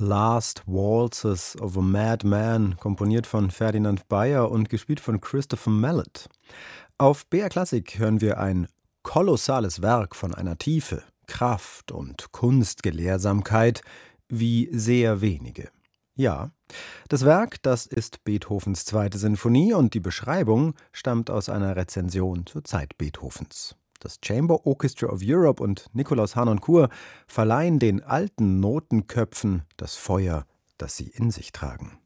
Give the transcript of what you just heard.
Last Waltzes of a Madman, komponiert von Ferdinand Beyer und gespielt von Christopher Mallet. Auf BR Klassik hören wir ein kolossales Werk von einer Tiefe, Kraft und Kunstgelehrsamkeit wie sehr wenige. Ja, das Werk, das ist Beethovens 2. Sinfonie und die Beschreibung stammt aus einer Rezension zur Zeit Beethovens. Das Chamber Orchestra of Europe und Nikolaus Harnoncourt verleihen den alten Notenköpfen das Feuer, das sie in sich tragen.